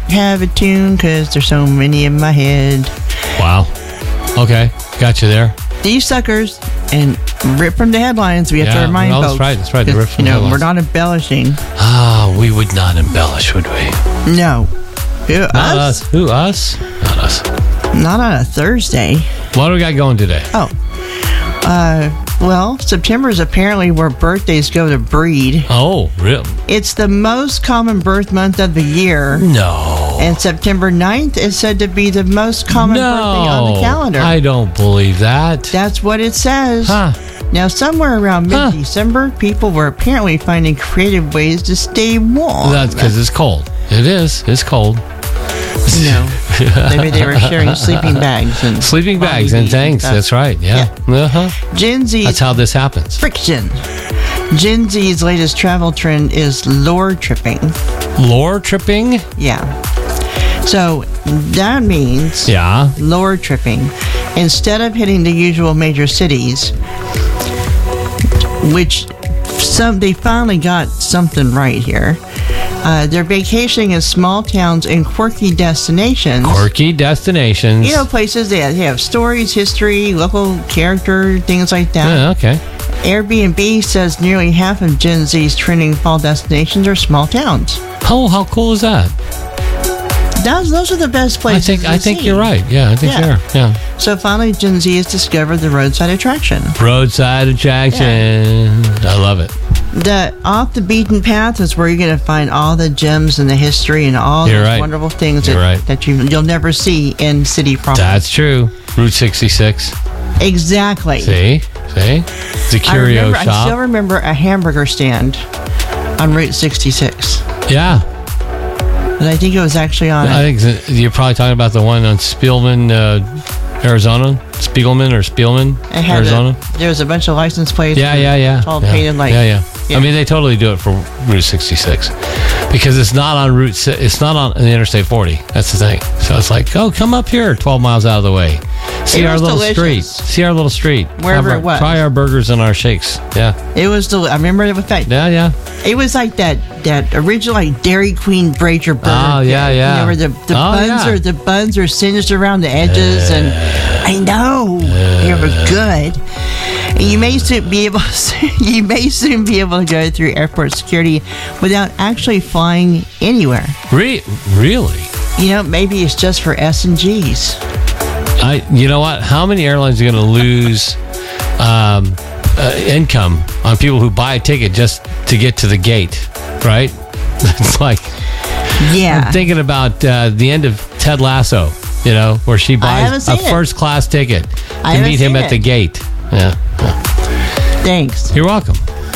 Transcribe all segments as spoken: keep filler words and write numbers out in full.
have a tune because there's so many in my head. Wow. Okay. Got you there. These suckers, and rip from the headlines, we have Yeah, to remind no, folks. that's right, that's right, the rip from you the know, headlines. we're not embellishing. Ah, we would not embellish, would we? No. Who, Not us? us. Who, us? Not us. Not on a Thursday. What do we got going today? Oh. Uh, well, September is apparently where birthdays go to breed. Oh, real? It's the most common birth month of the year. No. And September ninth is said to be the most common no. birthday on the calendar. I don't believe that. That's what it says. Huh. Now, somewhere around Huh. mid-December, people were apparently finding creative ways to stay warm. That's because it's cold. It is. It's cold. No. Maybe they were sharing sleeping bags and Sleeping bags body and beads tanks. stuff. That's right. Yeah. Uh-huh. Gen Z's That's how this happens. friction. Gen Z's latest travel trend is lore tripping. Lore tripping? Yeah. So that means Yeah. lore tripping. Instead of hitting the usual major cities, which some they finally got something right here. Uh, they're vacationing in small towns and quirky destinations. Quirky destinations. You know, places that have stories, history, local character, things like that. Yeah, okay. Airbnb says nearly half of Gen Z's trending fall destinations are small towns. Oh, how cool is that? Those, those are the best I places think to I think see. you're right. Yeah, I think Yeah. you are. Yeah. So finally, Gen Z has discovered the roadside attraction. Roadside attraction. I love it. The off the beaten path is where you're going to find all the gems and the history and all You're those right. wonderful things You're that, right. that you, you'll never see in city proper. That's true. Route sixty-six. Exactly. See? See? It's a I, curio remember, I shop. still remember a hamburger stand on Route sixty-six. Yeah. And I think it was actually on I think it's- you're probably talking about the one on Spielman, uh, Arizona? Spiegelman or Spielman, it had Arizona? A, there was a bunch of license plates. Yeah, yeah, yeah. It's all yeah. painted like. Yeah, yeah, yeah. I mean, they totally do it for Route sixty-six because it's not on Route. si- It's not on the Interstate forty. That's the thing. So it's like, oh, come up here, twelve miles out of the way. See It our was little delicious. street. See our little street. Wherever Have our- it was. Try our burgers and our shakes. Yeah, It was. Del- I remember it was that. yeah, yeah. It was like that that original like Dairy Queen Brazier burger. Oh, yeah, kit. yeah. You know, where the, the Oh, buns yeah. are the buns are singed around the edges, and I know they were good. And you may soon be able you may soon be able to go through airport security without actually flying anywhere. Re- really? You know, maybe it's just for S and Gs. I. You know what? How many airlines are going to lose um, uh, income on people who buy a ticket just to get to the gate? Right? It's like. Yeah. I'm thinking about uh, the end of Ted Lasso, you know, where she haven't buys a seen it. first class ticket I to haven't meet him seen at it. the gate. Yeah. Thanks. You're welcome.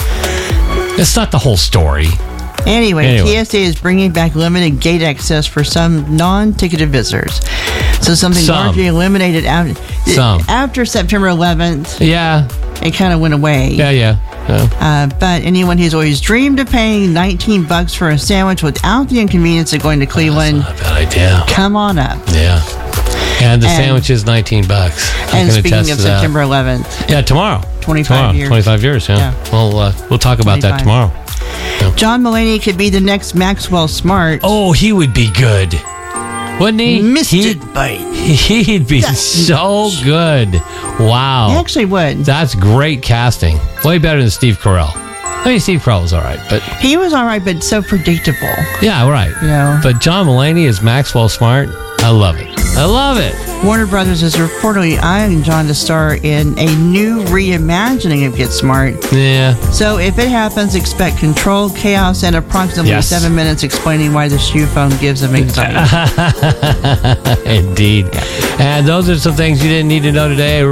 It's not the whole story. Anyway, Anyway. T S A is bringing back limited gate access for some non-ticketed visitors. So something Some. largely eliminated after, Some. after September eleventh. Yeah. It kind of went away. Yeah, yeah. yeah. Uh, but anyone who's always dreamed of paying nineteen bucks for a sandwich without the inconvenience of going to Cleveland, Not a bad idea. come on up. Yeah. And the And- sandwich is nineteen bucks. I And can speaking attest of to that. September eleventh, Yeah, tomorrow. twenty-five tomorrow. years. twenty-five years, yeah. Yeah. We'll, uh, we'll talk about that twenty-five. tomorrow. John Mulaney could be the next Maxwell Smart. Oh, he would be good. Wouldn't he? Missed He'd, it by. he'd be so good. Wow. He actually would. That's great casting. Way better than Steve Carell. I mean, Steve Carell was all right, but He was all right, but so predictable. yeah, right. You know. But John Mulaney is Maxwell Smart. I love it. I love it. Warner Brothers is reportedly eyeing John to star in a new reimagining of Get Smart. Yeah. So if it happens, expect control, chaos, and approximately Yes. seven minutes explaining why the shoe phone gives him anxiety. Indeed. And those are some things you didn't need to know today.